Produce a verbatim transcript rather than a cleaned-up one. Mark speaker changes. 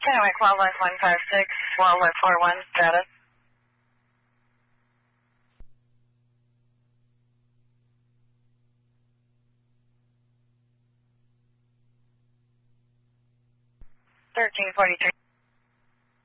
Speaker 1: Kennewick Wildlife one five six, Wildlife four one, status. thirteen forty-three.